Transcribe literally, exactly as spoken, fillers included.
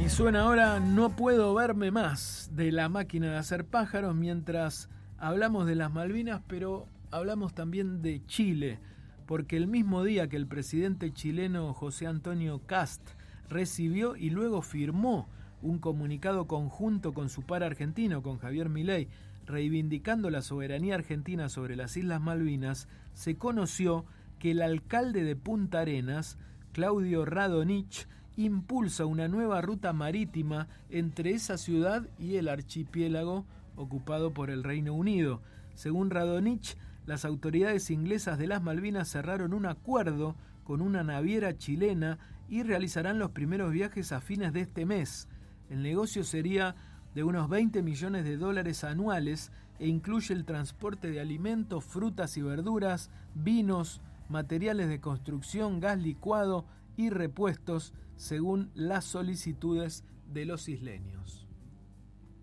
Y suena ahora No puedo verme más, de La máquina de hacer pájaros, mientras hablamos de las Malvinas, pero hablamos también de Chile, porque el mismo día que el presidente chileno José Antonio Kast recibió y luego firmó un comunicado conjunto con su par argentino, con Javier Milei, reivindicando la soberanía argentina sobre las Islas Malvinas, se conoció que el alcalde de Punta Arenas, Claudio Radonich, impulsa una nueva ruta marítima entre esa ciudad y el archipiélago ocupado por el Reino Unido. Según Radonich, las autoridades inglesas de las Malvinas cerraron un acuerdo con una naviera chilena y realizarán los primeros viajes a fines de este mes. El negocio sería de unos veinte millones de dólares anuales e incluye el transporte de alimentos, frutas y verduras, vinos, materiales de construcción, gas licuado y repuestos, según las solicitudes de los isleños.